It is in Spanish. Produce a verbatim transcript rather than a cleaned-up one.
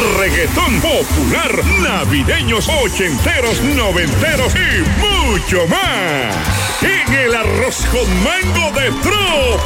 reggaetón popular, navideños, ochenteros, noventeros y mucho más. En el arroz con mango de Tro.